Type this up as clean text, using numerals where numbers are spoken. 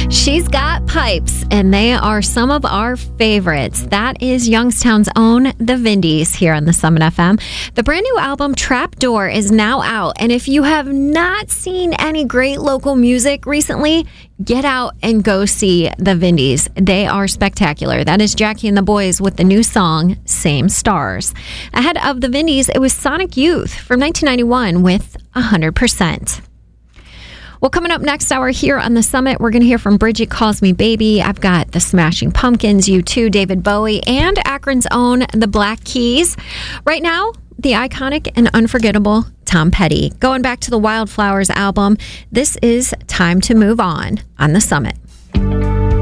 She's Got Pipes, and they are some of our favorites. That is Youngstown's own The Vindies here on the Summit FM. The brand new album Trapdoor is now out, and if you have not seen any great local music recently, get out and go see The Vindies. They are spectacular. That is Jackie and the Boys with the new song, Same Stars. Ahead of The Vindies, it was Sonic Youth from 1991 with 100%. Well, coming up next hour here on the Summit, we're going to hear from Bridget Calls Me Baby. I've got the Smashing Pumpkins, U2, David Bowie, and Akron's own The Black Keys. Right now, the iconic and unforgettable Tom Petty. Going back to the Wildflowers album, this is Time to Move On the Summit.